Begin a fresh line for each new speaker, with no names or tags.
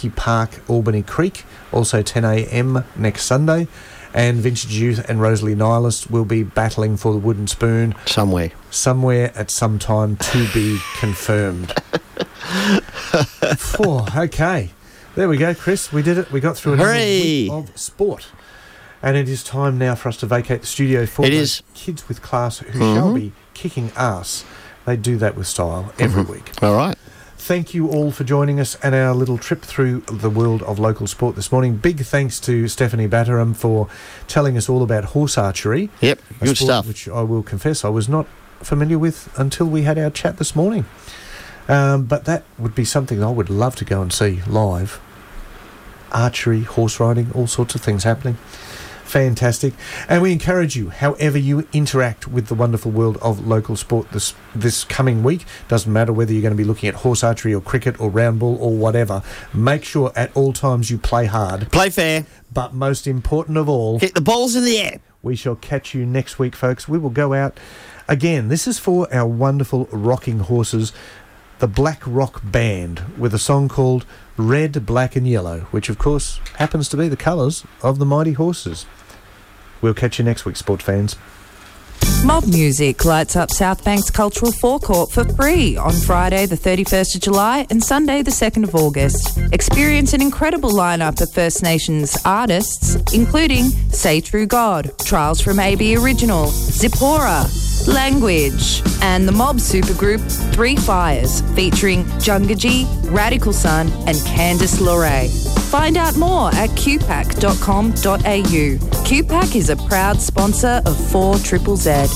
Monkey Park, Albany Creek, also 10 a.m. next Sunday. And Vintage Youth and Rosalie Nihilist will be battling for the wooden spoon. Somewhere at some time to be confirmed. Okay. There we go, Chris. We did it. We got through another week of sport. And it is time now for us to vacate the studio for those kids with class who shall be kicking ass. They do that with style every week.
All right.
Thank you all for joining us and our little trip through the world of local sport this morning. Big thanks to Stephanie Batterham for telling us all about horse archery.
Yep, good stuff.
Which I will confess I was not familiar with until we had our chat this morning. But that would be something I would love to go and see live. Archery, horse riding, all sorts of things happening. Fantastic. And we encourage you, however you interact with the wonderful world of local sport this coming week, doesn't matter whether you're going to be looking at horse archery or cricket or round ball or whatever, make sure at all times you play hard.
Play fair.
But most important of all,
hit the balls in the air.
We shall catch you next week, folks. We will go out again. This is for our wonderful rocking horses, the Black Rock Band, with a song called Red, Black and Yellow, which of course happens to be the colours of the mighty horses. We'll catch you next week, sport fans.
Mob Music lights up South Bank's cultural forecourt for free on Friday the 31st of July and Sunday the 2nd of August. Experience an incredible lineup of First Nations artists, including Say True God, Trials from AB Original, Zipporah, Language, and the mob supergroup Three Fires, featuring Jungaji, Radical Sun and Candice LeRae. Find out more at qpac.com.au. QPAC is a proud sponsor of 4ZZZ.